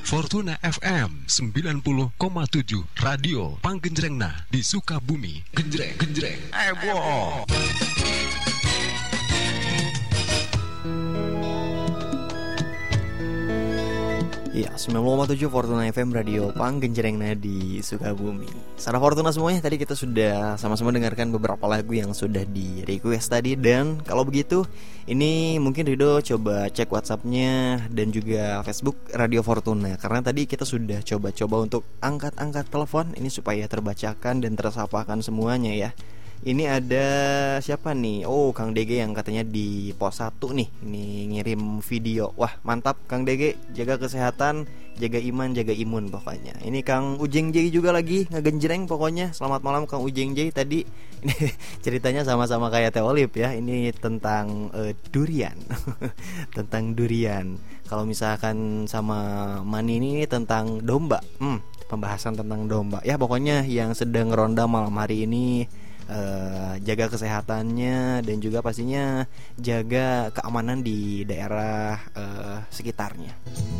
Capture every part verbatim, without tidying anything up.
Fortuna F M sembilan puluh koma tujuh Radio Panggenjrengna di Sukabumi. Genjreng, genjreng. Eh, boh. Ya, sembilan puluh koma tujuh Fortuna F M Radio Panggenjrengna di Sukabumi. Salam Fortuna semuanya, tadi kita sudah sama-sama dengarkan beberapa lagu yang sudah di request tadi. Dan kalau begitu, ini mungkin Rido coba cek WhatsApp-nya dan juga Facebook Radio Fortuna. Karena tadi kita sudah coba-coba untuk angkat-angkat telepon ini supaya terbacakan dan tersapakan semuanya ya. Ini ada siapa nih? Oh, Kang D G yang katanya di pos satu nih. Ini ngirim video. Wah, mantap Kang D G. Jaga kesehatan, jaga iman, jaga imun pokoknya. Ini Kang Ujeng J juga lagi ngegenjreng pokoknya. Selamat malam Kang Ujeng J. Tadi ini ceritanya sama-sama kayak Teh Olip ya. Ini tentang uh, durian. Tentang durian. Kalau misalkan sama Mani ini tentang domba. Hmm, pembahasan tentang domba. Ya, pokoknya yang sedang ronda malam hari ini, Uh, jaga kesehatannya dan juga pastinya jaga keamanan di daerah uh, sekitarnya.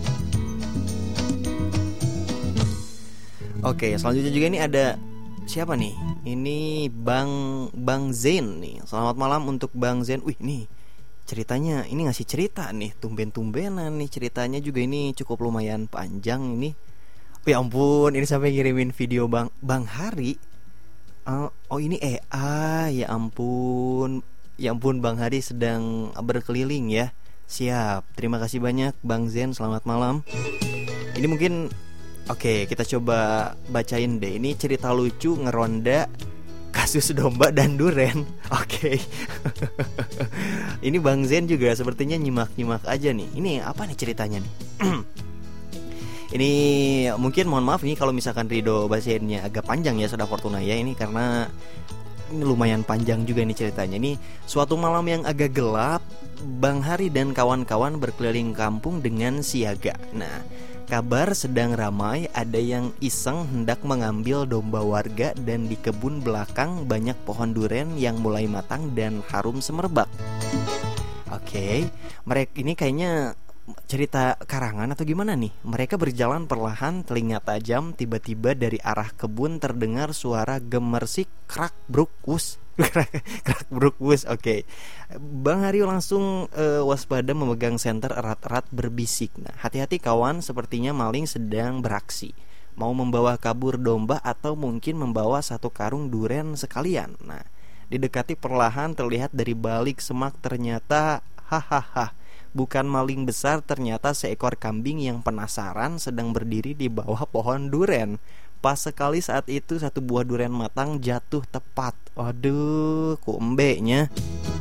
Oke, selanjutnya juga ini ada siapa nih? Ini Bang Bang Zain nih. Selamat malam untuk Bang Zain. Wih, nih ceritanya ini ngasih cerita nih, tumben-tumbenan nih ceritanya juga ini cukup lumayan panjang ini. Oh ya ampun, ini sampai ngirimin video Bang Bang Hari. Uh, oh ini E A, ya ampun, ya ampun Bang Hari sedang berkeliling ya. Siap, terima kasih banyak Bang Zen, selamat malam. Ini mungkin, oke okay, kita coba bacain deh. Ini cerita lucu ngeronda kasus domba dan duren. Oke okay. Ini Bang Zen juga sepertinya nyimak-nyimak aja nih. Ini apa nih ceritanya nih? Ini mungkin mohon maaf nih kalau misalkan Rido bacainnya agak panjang ya Saudara Fortuna ya. Ini karena ini lumayan panjang juga nih ceritanya. Ini suatu malam yang agak gelap, Bang Hari dan kawan-kawan berkeliling kampung dengan siaga. Nah, kabar sedang ramai ada yang iseng hendak mengambil domba warga. Dan di kebun belakang banyak pohon duren yang mulai matang dan harum semerbak. Oke, okay. Mereka ini kayaknya cerita karangan atau gimana nih? Mereka berjalan perlahan, telinga tajam. Tiba-tiba dari arah kebun terdengar suara gemersik krak bruk wus. Krak bruk wus. Oke. Bang Hari langsung uh, waspada memegang senter erat-erat berbisik. Nah, hati-hati kawan, sepertinya maling sedang beraksi. Mau membawa kabur domba atau mungkin membawa satu karung duren sekalian. Nah, didekati perlahan terlihat dari balik semak ternyata hahaha. Bukan maling besar, ternyata seekor kambing yang penasaran sedang berdiri di bawah pohon duren. Pas sekali saat itu satu buah duren matang jatuh tepat. Waduh, kok embeknya.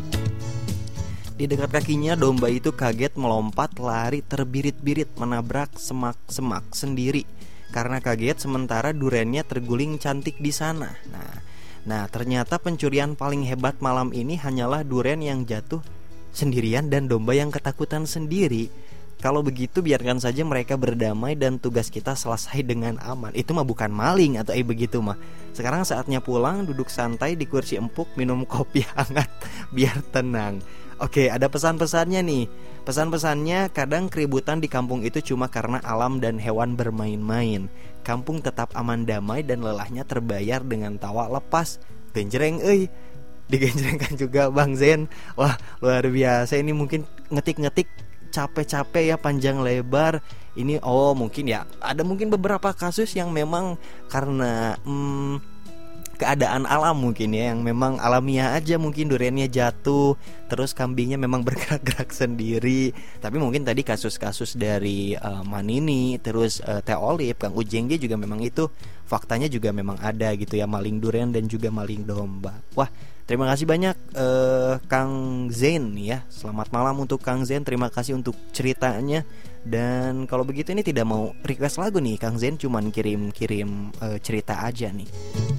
Di dekat kakinya domba itu kaget melompat lari terbirit-birit menabrak semak-semak sendiri. Karena kaget sementara durennya terguling cantik di sana. Nah, nah ternyata pencurian paling hebat malam ini hanyalah duren yang jatuh sendirian dan domba yang ketakutan sendiri. Kalau begitu biarkan saja mereka berdamai dan tugas kita selesai dengan aman. Itu mah bukan maling atau eh begitu mah. Sekarang saatnya pulang, duduk santai di kursi empuk, minum kopi hangat biar tenang. Oke, ada pesan-pesannya nih. Pesan-pesannya, kadang keributan di kampung itu cuma karena alam dan hewan bermain-main. Kampung tetap aman damai dan lelahnya terbayar dengan tawa lepas. Genjreng euy. Digenjrengkan juga Bang Zen. Wah, luar biasa. Ini mungkin ngetik-ngetik capek-capek ya, panjang lebar. Ini oh mungkin ya ada mungkin beberapa kasus yang memang karena hmm, keadaan alam mungkin ya, yang memang alamiah aja, mungkin durennya jatuh, terus kambingnya memang bergerak-gerak sendiri. Tapi mungkin tadi kasus-kasus dari uh, Manini, terus uh, Teh Olip, Kang Ujeng dia juga memang itu faktanya juga memang ada gitu ya, maling duren dan juga maling domba. Wah, terima kasih banyak uh, Kang Zain ya. Selamat malam untuk Kang Zain. Terima kasih untuk ceritanya. Dan kalau begitu ini tidak mau request lagu nih Kang Zain, cuman kirim-kirim uh, cerita aja nih.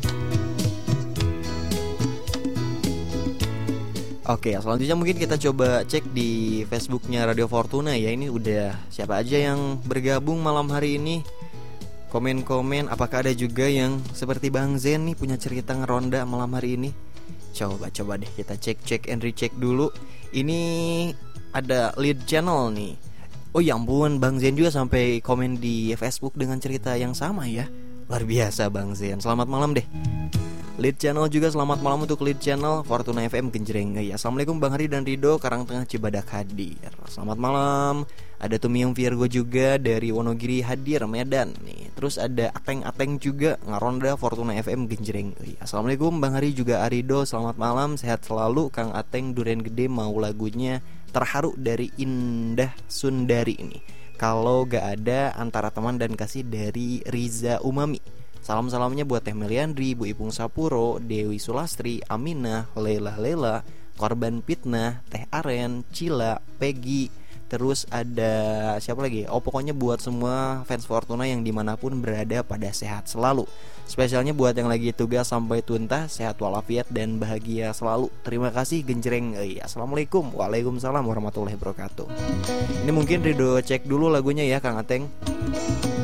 Oke, selanjutnya mungkin kita coba cek di Facebooknya Radio Fortuna ya. Ini udah siapa aja yang bergabung malam hari ini. Komen-komen, apakah ada juga yang seperti Bang Zen nih punya cerita ngeronda malam hari ini? Coba-coba deh kita cek-cek and recheck dulu. Ini ada lead channel nih. Oh ya ampun, Bang Zen juga sampai komen di Facebook dengan cerita yang sama ya. Luar biasa Bang Zen. Selamat malam deh. Lead Channel juga selamat malam untuk Lead Channel Fortuna F M Genjreng. Ya, assalamualaikum Bang Hari dan Rido, Karangtengah Cibadak hadir. Selamat malam. Ada Tumiung Virgo juga dari Wonogiri hadir Medan nih. Terus ada Ateng-Ateng juga Ngaronda Fortuna F M Genjreng. Ya, assalamualaikum Bang Hari juga Arido, selamat malam, sehat selalu. Kang Ateng Duren Gede mau lagunya Terharu dari Indah Sundari ini. Kalau gak ada Antara Teman dan Kasih dari Riza Umami. Salam-salamnya buat Teh Meliandri, Bu Ipung Sapuro, Dewi Sulastri, Aminah, Lela Lela, Korban Fitnah, Teh Aren, Cila, Peggy. Terus ada siapa lagi? Oh pokoknya buat semua fans Fortuna yang dimanapun berada pada sehat selalu. Spesialnya buat yang lagi tugas sampai tuntas, sehat walafiat dan bahagia selalu. Terima kasih Genjreng. Assalamualaikum. Waalaikumsalam warahmatullahi wabarakatuh. Ini mungkin Rido cek dulu lagunya ya Kang Ateng.